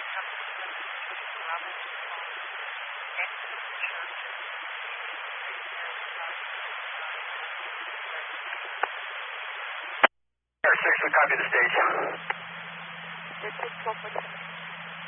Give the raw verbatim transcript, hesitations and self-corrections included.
Air six, we copy the station. This is twelve forty.